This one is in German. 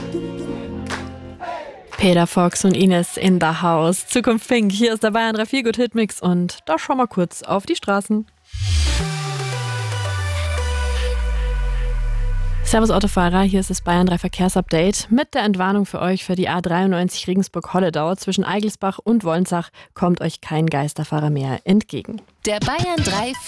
Peter Fox und Ines in the house. Zukunft Pink. Hier ist der Bayern 3 Feel Good Hitmix und da schauen wir kurz auf die Straßen. Servus Autofahrer, hier ist das Bayern 3 Verkehrsupdate mit der Entwarnung für euch für die A93 Regensburg-Holledau. Zwischen Eigelsbach und Wolnsach kommt euch kein Geisterfahrer mehr entgegen. Der Bayern 3